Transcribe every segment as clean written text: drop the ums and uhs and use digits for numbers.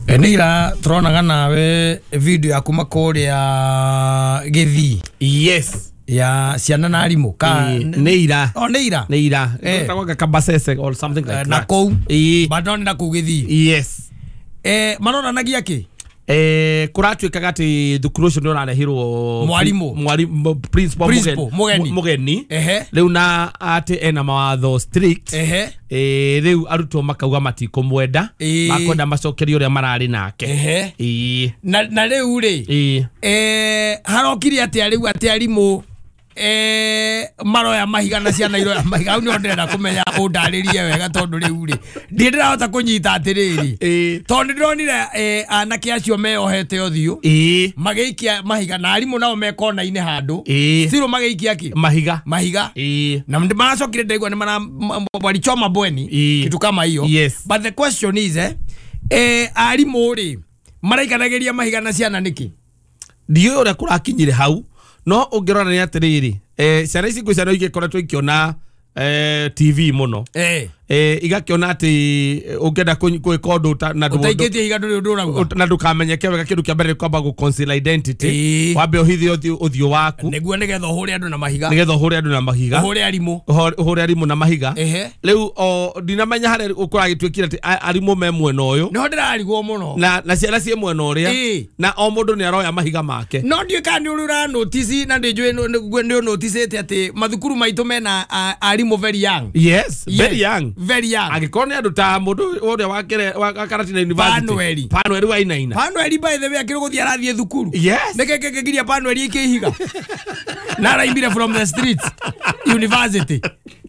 Enira turonaga nawe video ya kuma kuria Githii. Yes. Ya ciana na arimu ka Neira. Oh Neira. Neira. Tagwa Kabasese or something like that. Na kou. Badon na ku Githii. Yes. Marona nagia ki? Kuratuikaga ati thukuru ucio ni urarehirwo mwarimu principal mugeni riu na ati ena mawatho strict riu arutwo makauga matikumwenda makwenda macokerio uria marari nake na riu ri harokiri ati riu ati arimu maroya mahiga na ciana iroya mahiga au ni ndenda kumenya undaririe wega tondu riu ri ndirahota kunyita atiriri tondu ndironire anake acio meohete othiu mageikia mahiga na arimu nao mekona ine handu siro mageikia ki mahiga na maracokire ndaigua ni mara walichoma bweni kitu kama hiyo but the question is arimu ri maraikanageria mahiga na ciana niki ndio uri kurakinyire hau no ungirora ni atiriri ciana ici kwicana igikoretwo ikiona TV muno igakiona ati ungenda gwika undu na utaigetie higa ndurauga na ndukamenyeke wega kindu kia mbere kwamba gu conceal identity wambe uhithi uthio waku niguo nigetha uhure andu na mahiga uhure arimu na mahiga riu ndinamenya hare ukuragitwikira ati arimu me mwena uyu no ndirarigwo muno na ciana cie mwena uria na o mundu ni aroya mahiga make no ndio kandi urura notice na ndijwe ndio notice ati mathukuru maitu mena arimu very young very young agikone andu ta mundu uria wakarati na university Panueli wa inaina Panueli by the way akiri guthia arathie thukuru neke ngiria Panueli ikihiga na raimbire from the streets university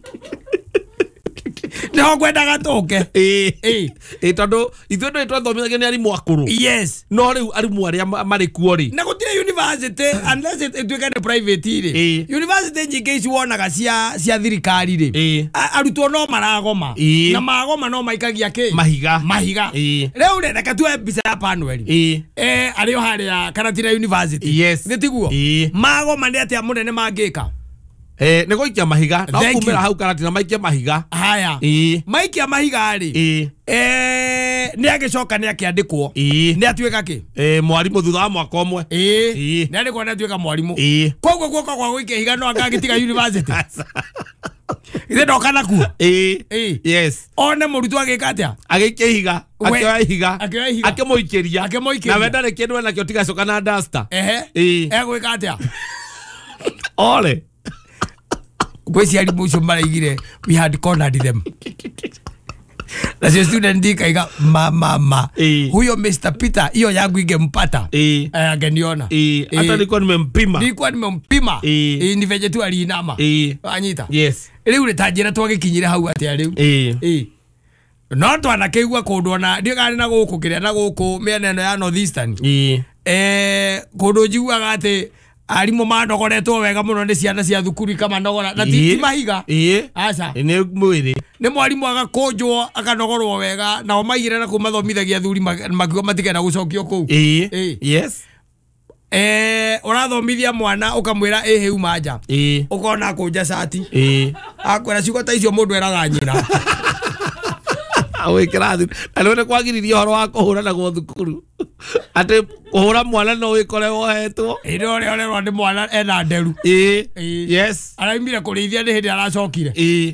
no gwenda gatoke tondu ithuĩ ndũ twathomithagio nĩ arimũ akũrũ no rĩu arimũ arĩa marĩ kuo rĩ na gũtirĩ university unless ĩtuĩke nĩ private rĩ university nyingĩ ici wonaga cia thirikari rĩ arutwo no maragoma na magoma no maikagia kĩ mahiga rĩu rĩ reke tuoe mbica ya Panueli arĩ o harĩa Karatina university nĩ tiguo magoma nĩ atĩa mũnene mangĩka ni goikia mahiga no kumira hau Karatina maikia mahiga haya maikia mahiga ri ni agicoka ni akiandikwo ni atuika ki mwarimu thutha wa mwaka umwe ni andikwo ni atuika mwarimu koguo guoka kwa guikia higa no angagitiga university ithe ndoka nakuo yes one murutwo agika atia agikia higa akioya higa akimuikiria na wenda ni kindu na kio tigacoka na duster egwika atia ole gweci arimu ucio maraigire we had cornered them na sio student ikaiga mama huyo Mr. Peter hiyo yangu ingempata angeniona hata nilikuwa nimempima ni veje tu alinama anyita riu ritanjira twagikinyire hau atia riu no twanakegua kundu na ndigari na guku kiria na guku mieneno ya Northeastern kundu njiguaga ati arimu mandogoretwo wega muno ni ciana cia thukuru kama ndogora na ti mahiga aca ni mwiri ni mwarimu agakonjwo akanogorwo wega na omaigire na kumathomithagia thuri makiwa matigena gucokio kuu yes urathomithia mwana ukamwira heu manja ukona kunja shati akwera ciugo ta icio mundu eraga nyina awe kirathi alone kwagiriria horo wa kuhura na guthukuru ate kuhura mwana no wikore wohetwo iro rero ndi mwana ena nderu yes araimire kurithia ni hindi aracokire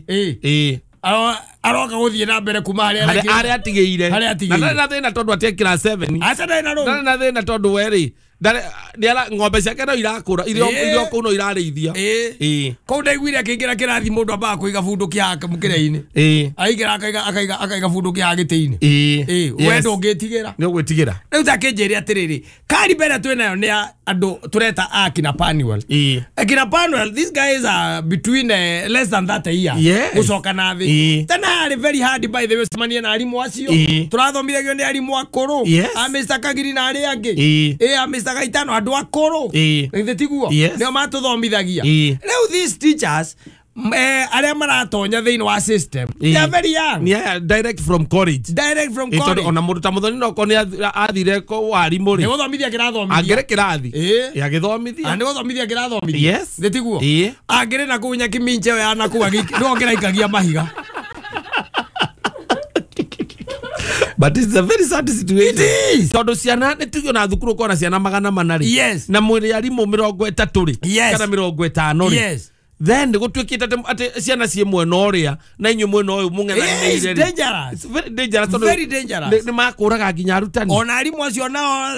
aroka guthie na mbere kuma haria atigeire na thina tondu atia class 7 aca na thina tondu weri ndiara ng'ombe ciake no irakura irio kuu no irarĩithia kũu ndaiguire akĩingĩra kĩrathi mũndũ ambaga kũiga bundu kĩhake mũkĩra-inĩ aingĩra akaiga bundu kĩhaga gĩtĩ-inĩ we ndũngĩtigĩra nĩ ũgwĩtigĩra rĩu ta kĩnjĩre atĩrĩrĩ kari mbere twĩ nayo nĩ andũ tũreta akina Panuel akina Panuel these guys are between less than 30 years gũcoka na thĩ tena harĩ very hard by the way cemanie na arimũ acio tũrathomithagio nĩ arimũ akũrũ Mr. Kagiri na arĩa angĩ Mr. Gaitano andu akoro tiguo nio matuthomithagia rĩu these teachers aria maratonya thiini wa system they are very young direct from college ona mundu ta muthoni no ko ni athire ko warimu ri ni guthomithia kirathomithia angire kirathi agithomithia ni guthomithia kirathomithia tiguo angire na kunya kiminche we ana kuwa no ngiraikagia mahiga But it's a very sad situation. It is. Todo ciana nitugio na thukuru ko na ciana magana manari. Yes. Na mwiri arimu 30 ri. Yes. Kana 50 ri. Yes. Then gutwikite ate ciana cie mwena uria na inyu mwena uyu mung'ethanire. It's dangerous. It's very dangerous. Very dangerous. Ni makuraga nginya arutani. Ona arimu acio nao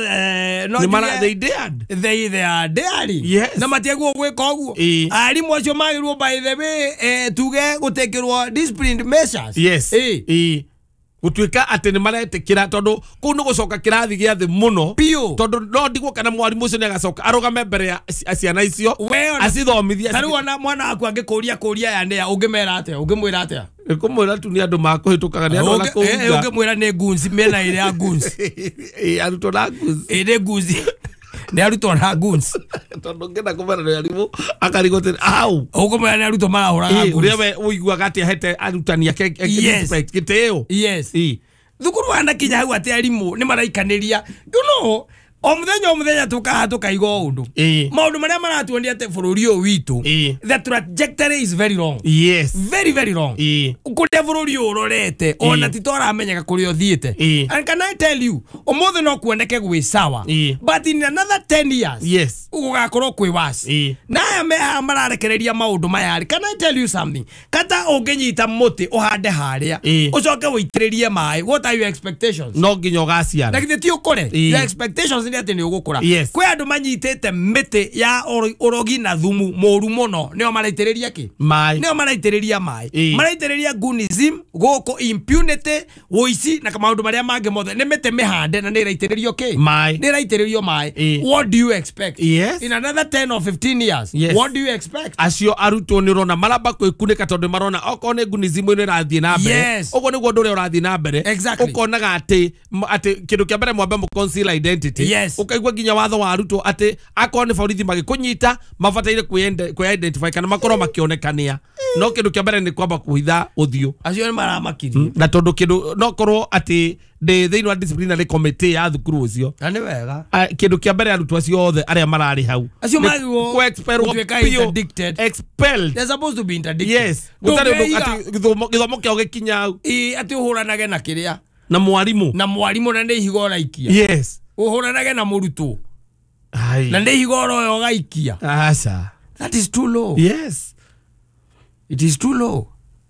no they dared. They are daring. Yes. Na matiaguo gwika uguo. Arimu acio magirwo by the way tuge gutekerwo disciplined measures. Yes. Gutwika ati ni maretikira tondu ku ni gucoka kirathi gia thi muno tondu no ndigwo kana mwarimu ucio ni agacoka arugame mbere ya ciana icio acithomithia tari wona mwana waku angikuria ya ndia ungimera atia ungimwira atia kumwira tu ni andu makuhitukaga ni andu na kuunga ungimwira ni gunzi mena ile ya gunzi aruto na gunzi ni gunzi ni aruto na gunzi tondu ngenda kumera ni arimu akarigotera au ungimwira ni aruto marahura gunzi uriwe uigua gati hete arutani ake respect kiteo. Yes. Thukuru wana kinya hau ati arimu ni maraikaniria o muthenya tukaigo undu maundu maria maratuonia ate bururi uyu witu the trajectory is very wrong. Yes. Very very wrong. Kuria bururi urorete ona titora amenyaga kuria uthiite. And can I tell you omothe no kuoneke gwi sawa but in another 10 years yes ugakorwo kwi wasi na aya mararekereria maundu maya. Can I tell you something? Kata unginyita muti uhande haria ucoke witiririe mai, what are your expectations? No nginya ugaciara na githeti ukore your expectations ni ati ni ugukura. Kwe andu manyitete miti ya urogi na thumu moru muno nio maraitiriria ki mai, nio maraitiriria mai, maraitiriria gunism goko impunity woici na kama andu maria mange mothe ni miti mihande na ni raitiririo ki mai, ni raitiririo mai. What do you expect? Yes. In another 10 or 15 years what do you expect? Acio aruto ni rona maraba kwikunika tondu marona okone gunism ni rathie na mbere ugo ni gwo urathie na mbere ukonaga ati kindu kia mbere mwambe mu conceal identity ukaigwa ginya watho wa aruto ati akone borithi magikunyita mabataire identify kana makoro makionekania no kindu kia mbere ni kwamba kuhitha uthio acio ni maramakirie na tondu kindu no korwo ati thĩinĩ wa disciplinary committee ya thukuru ucio na nĩ wega kindu kia mbere arutwo acio othe aria marari hau acio magwo expelled. They're supposed to be interdicted. Yes. Gutari ati githomo kio gikinya hau ati uhuranage na kiria na mwarimu na nĩ ihigo raikia. Yes. Uhuranage na murutwo na nĩ ihigo ro gaikia. Asa. That is too low. Yes. It is too low.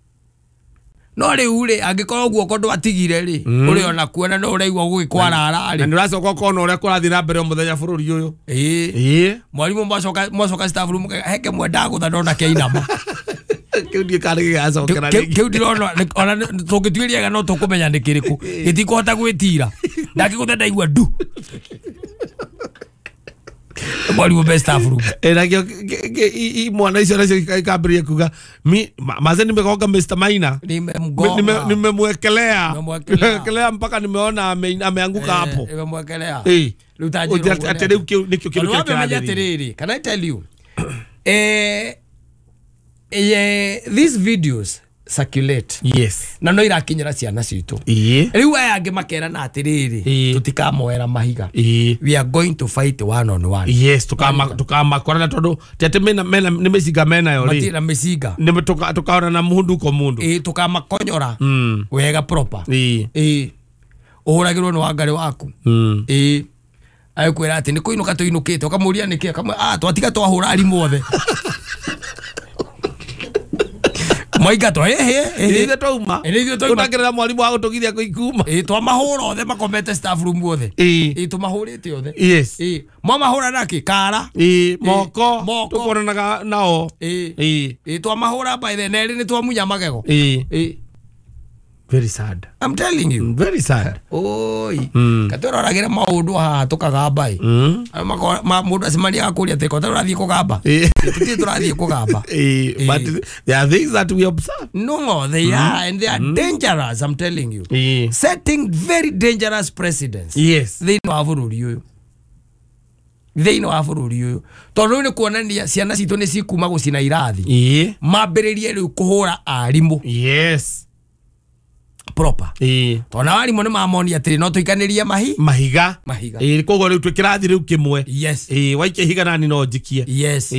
No riu ri angikorwo guoko ndwatigire ri uri ona kuona no uraigwa gugikwarara ri na ndiracoka kona uria kurathi na mbere muthenya bururi uyu mwarimu mwacoka staff room heke mwenda gutha ndona keinama kiu ndi kari gacokera kiu ndirona ona tungituiria no tukumenya ni kiriku gitikuhota gwitira ndakigutha ndaigua ndu mwarimu best staff room eragio mwana icio nacio ikambiria kuga maze nimegonga Mr. Maina nimemwekelea mpaka nimeona ameanguka hapo nimemwekelea rutajiro ati riu nikio kindu kia kirathiri. Can I tell you these videos circulate. Yes. Na no irakinyira ciana citu. Riu aya angi makerana atiriri tutikamoera mahiga. We are going to fight one on one. Yes, tukama korana tondu tete mena ni mesiga mena yo ri. Matira mesiga. Ni tukaona na mundu ko mundu. Tukama konyora. Wega proper. Uhuragirwo ni wangari waku. Ayikwira ati ni kuinuka tuinukite ukamuria niki kama twatiga twahura ari mothe. Maigato ithio twauma tunagerera mwarimu wa gutugithia kuikuma twamahura othe makomete staff room othe tumahurite othe. Yes. Mwamahura naki kara moko tukoranaga nao twamahura by the neri ni twamunya magego. Very sad. I'm telling you. Very sad. Oi. Katoraragira maundu ha tukagamba mundu acemania akuria teko turathie kugamba. Tuti turathie kugamba. But there are things that we observe. No, they are and they are dangerous. I'm telling you. Setting very dangerous precedents. Yes. They know avururi uyu. They know avururi uyu. Tondu ni kuonania ciana citu ni cikuma gucina irathi. Mambiririe riu kuhura arimu. Yes. Proper. Tona warimu ni mamoni atiri no tuikanirie mahiga. Koguo riu twikirathi riu kimwe. Yes. Waikia higa nani no njikie. Yes.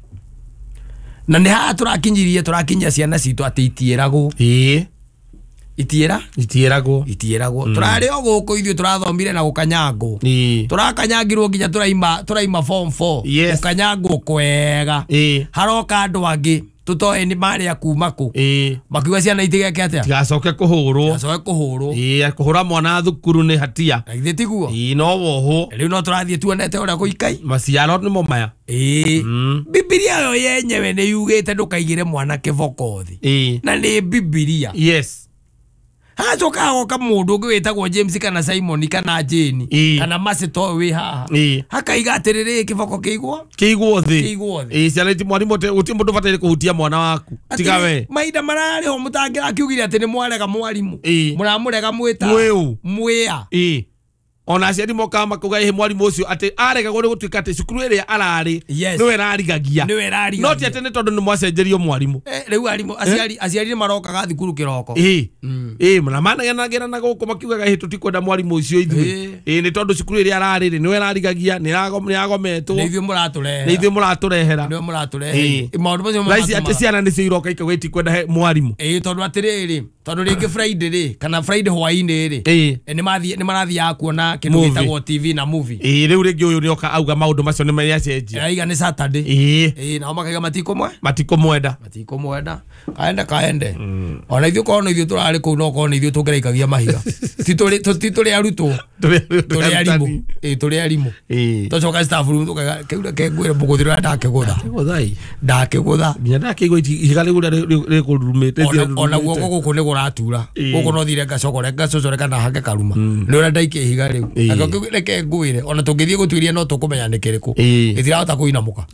Na ni ha turakinyia ciana citu ati itieragwo. itierago turari o guku ithio turathomire na gukanyango turakanyangirwo nginya turaima form 4 gukanyango kwega haroka andu angi tutoe ni mari akumaku makiwa ciana itigeke atia tigacoke kuhurwo kuhura mwana thukuru ni hatia ithe tiguo no woho riu no turathie tuonete uria guikai maciaro ni mo maya Bibilia yo yenyewe ni yugite ndukaigire mwana kiboko thi na ni Bibilia hacoka goka mundu ungi witagwo James kana Simon kana Jane kana Masito wi haha hakaiga atiriri kiboko kiigwo thi ciana ti mwarimu uti mundu bataire kuhutia mwana waku tiga we maida marari ho mutangira akiugire ati ni mwarega mwarimu muramurega mwita mwia ona aciari moka makuga ihe mwarimu ucio ati arega gore gutuika ati cukuru iria arari niwe rarigagia no ti ati ni tondu ni mwacenjerio mwarimu riu arimu aciari ni marokaga thukuru kiroko mna managena na guku makiugaga ihe tutikwenda mwarimu ucio ithui ni tondu cukuru iria arari niwe rarigagia ni ragometwo ni ithui muraturehera maundu macio raisi ati ciana ni cio iroka ikagwiti kwenda mwarimu tondu atiriri tondu ringi Friday ri kana Friday hwaini ri ni marathi akuona kindu gitagwo TV na movie riu ringi uyu nioka auga maundu macio ni mariacenjia aiga ni Saturday na makaiga matikomwenda kaende ona ithuĩ korwo ithuĩ turari kuu no korwo ithuĩ tungeraikagia mahiga tituri arutwo turi arimu tocoka staff room tukaga kiura kengwire mbuguthiro ndakigutha nginya ndakigwa ihiga riu rikurumite ona guoko guku ni guratura guku no thire ngacocoreka na hange karuma ni ura ndaike ihiga riu reke ngwire ona tungithie gutwiria no tukumenya ni kiriku itirahota kuinamuka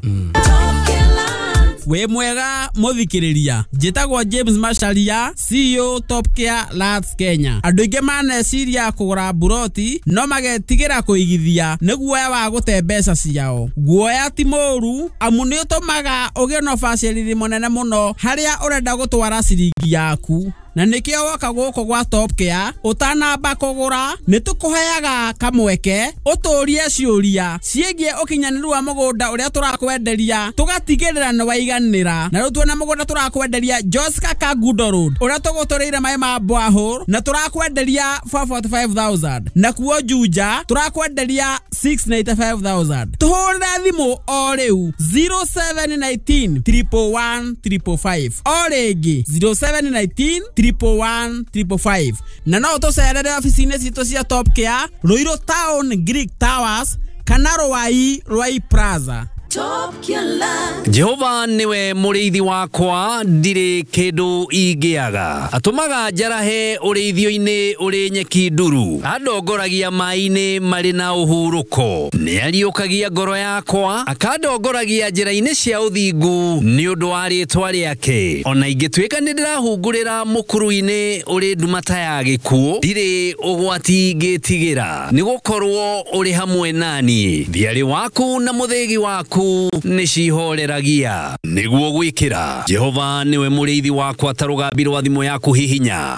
we mwega muthikiriria njitagwo James Macharia CEO Top Care Labs Kenya andu ingi maneciria kugura buroti no magetigira kuigithia niguoya wa gute mbeca ciao guoya ti moru amu ni utumaga ugie no facility munene muno haria urenda gutwara ciringi yaku na nikio woka guko gwa Top Care utanamba kugura nitukuheaga kamweke uturie ciuria ciegie ukinyaniru wa mugunda uria turakwenderia tugatigirira ni waiganira na rutwe na mugunda turakwenderia Joska Kagudo Road uria tugutureire mai ma Bwahor na turakwenderia 445,000 na kuo Juja turakwenderia 695,000 tuhurira thimu o riu 0719 111 555 o ringi 0719 111 na no tucerere ofisini citu cia Top Care Ruiru Town Greek Towers kana Rwai Plaza. Jehova niwe muriithi wakwa ndire kindu ingiaga atumaga njarahe urithio-ini uri nyeki nduru andongoragia mai-ini mari na uhuruko ni ariukagia ngoro yakwa akandongoragia njira-ini cia uthingu ni undu wa ritwa riake ona ingituika ni ndirahungurira mukuru-ini uri ndumata ya gikuo ndire ugwati ngitigira ni gukorwo uri hamwe nani thiari waku na muthegi waku ni cihoreragia niguo gwikira Jehova niwe muriithi wakwa tarugambirwo thimu yaku hihinya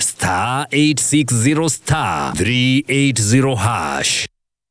*860 *380#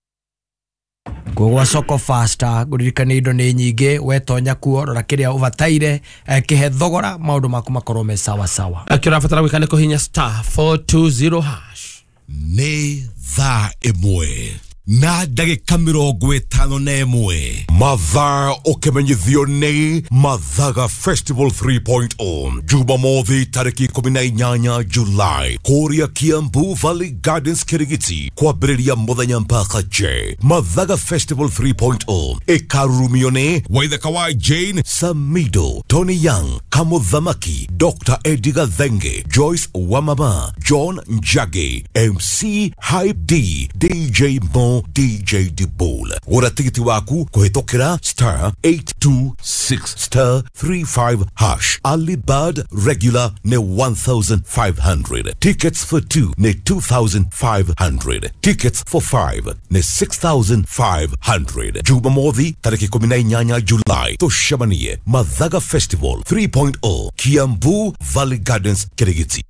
Gwa soko faster guririkana indo ni nyingi wetonya kuo rora kiria ubataire kihe thogora maundu maku makorwo me sawa akira fatara gwikane kuhinya *420# ni thaa imwe na ndagika 51 mathaa ukimenyithio ni Mathaga Festival 3.0 Jumamothi tariki 18 Julai kuria Kiambu Valley Gardens Kirigiti kwambiriria muthenya mpaka je Mathaga Festival 3.0 ikarurumio ni Waithaka wa Jane Samido Tony Young Kamuthamaki Dr. Edgar Thenge Joyce Wamama John Njagi MC Hype D DJ Mo DJ Dibul ora tikiti waku kuhitokera *826 *35# Alibad regular ne 1,500 tickets for 2 ne 2,500 tickets for 5 ne 6,500 Jumamothi tariki 18 Julai tushamanie Mathaga Festival 3.0 Kiambu Valley Gardens Kirigiti.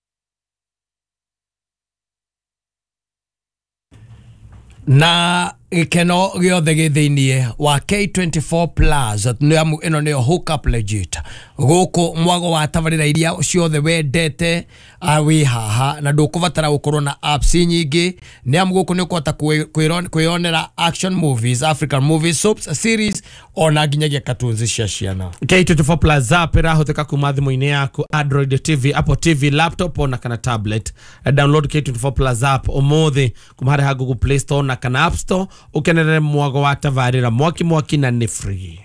Na gikeno giothe githinie wa K24 Plus nyamu ino ni hook up legit guku mwago wa tabarira iria ciothe wendete wi haha na ndukubatara gukorwo na apps nyingi nyamu guku ni kwata kwionera action movies, African movies, soaps, series ona ginyagia cartoons cia ciana. K24 Plus app irahoteka kuma thimu-ini yaku, Android TV, Apple TV, laptop ona kana tablet. Download K24 Plus app umuthi kuma hari Google Play Store na kana App Store ukenere mwago wa tabarira mwaki na ni free.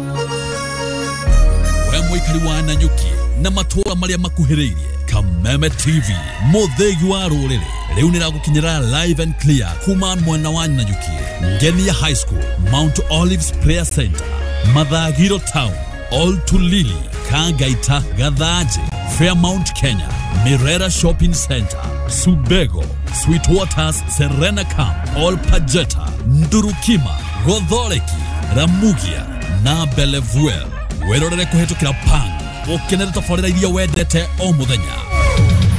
We mwikari wa Nanyuki na matora maria makuhiriirie Kameme TV muthegi wa rurire riu niragukinyira live and clear kuma mwena wa Nanyuki, Ngenia High School, Mount Olives Prayer Center, Mathagiro Town, All to Lily, Kagaita, Gadhaji, Fairmount Kenya, Mirera Shopping Center, Subego, Sweet Waters, Serena Camp, All Pajeta, Ndurukima, Godhoreki, Ramugia na Belevuel. Werorere kuhetukira Pang ukenere tafarira iria wendete o muthenya.